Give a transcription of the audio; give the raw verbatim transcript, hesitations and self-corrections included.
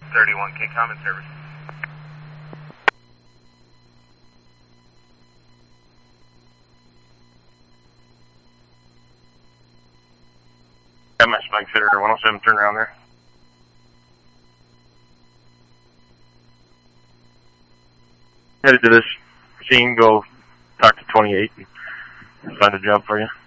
thirty-one K common service. M S Bike Fitter one oh seven, turn around there. Headed to this scene, go talk to twenty-eight and find a job for you.